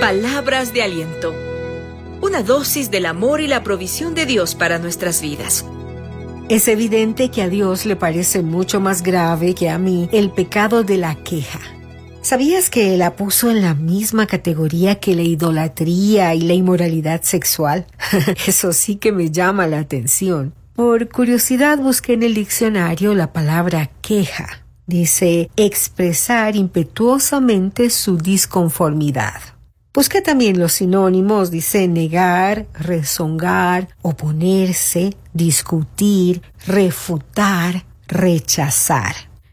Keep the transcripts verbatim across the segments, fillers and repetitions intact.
Palabras de aliento. Una dosis del amor y la provisión de Dios para nuestras vidas. Es evidente que a Dios le parece mucho más grave que a mí el pecado de la queja. ¿Sabías que la puso en la misma categoría que la idolatría y la inmoralidad sexual? Eso sí que me llama la atención. Por curiosidad busqué en el diccionario la palabra queja. Dice expresar impetuosamente su disconformidad. Busqué también los sinónimos, dice negar, rezongar, oponerse, discutir, refutar, rechazar.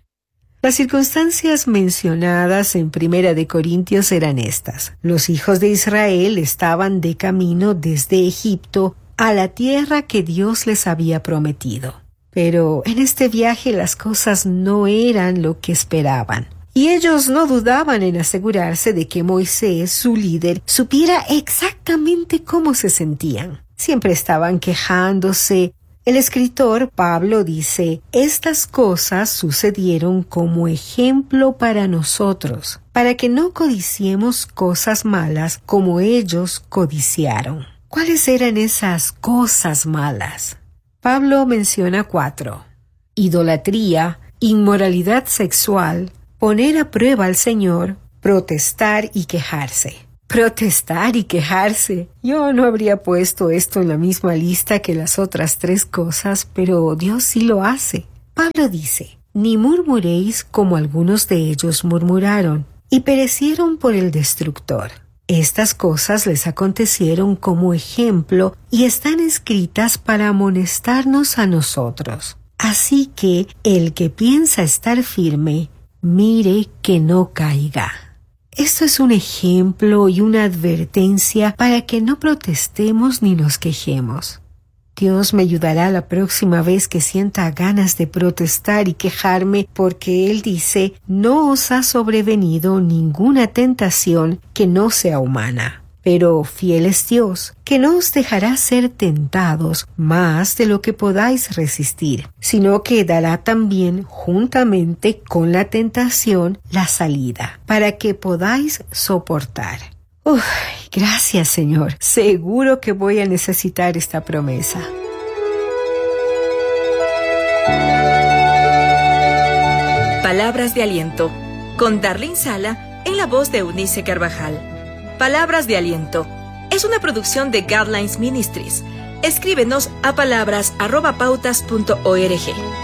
Las circunstancias mencionadas en Primera de Corintios eran estas. Los hijos de Israel estaban de camino desde Egipto a la tierra que Dios les había prometido. Pero en este viaje las cosas no eran lo que esperaban. Y ellos no dudaban en asegurarse de que Moisés, su líder, supiera exactamente cómo se sentían. Siempre estaban quejándose. El escritor Pablo dice, estas cosas sucedieron como ejemplo para nosotros, para que no codiciemos cosas malas como ellos codiciaron. ¿Cuáles eran esas cosas malas? Pablo menciona cuatro: idolatría, inmoralidad sexual, poner a prueba al Señor, protestar y quejarse. Protestar y quejarse. Yo no habría puesto esto en la misma lista que las otras tres cosas, pero Dios sí lo hace. Pablo dice, ni murmuréis como algunos de ellos murmuraron, y perecieron por el destructor. Estas cosas les acontecieron como ejemplo y están escritas para amonestarnos a nosotros. Así que el que piensa estar firme, mire que no caiga. Esto es un ejemplo y una advertencia para que no protestemos ni nos quejemos. Dios me ayudará la próxima vez que sienta ganas de protestar y quejarme, porque Él dice, no os ha sobrevenido ninguna tentación que no sea humana. Pero fiel es Dios, que no os dejará ser tentados más de lo que podáis resistir, sino que dará también juntamente con la tentación la salida, para que podáis soportar. Uf, gracias, Señor. Seguro que voy a necesitar esta promesa. Palabras de aliento, con Darlene Sala en la voz de Eunice Carvajal. Palabras de aliento es una producción de Guidelines Ministries. Escríbenos a palabras arroba pautas punto org.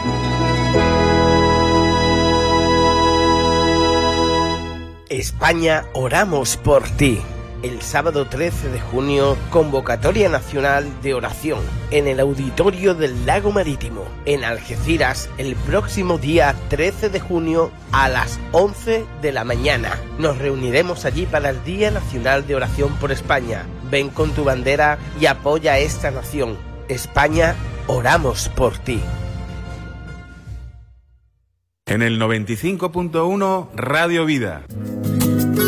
España, oramos por ti. El sábado trece de junio, convocatoria nacional de oración en el auditorio del Lago Marítimo, en Algeciras, el próximo día trece de junio a las once de la mañana. Nos reuniremos allí para el Día Nacional de Oración por España. Ven con tu bandera y apoya a esta nación. España, oramos por ti. En el noventa y cinco punto uno, Radio Vida.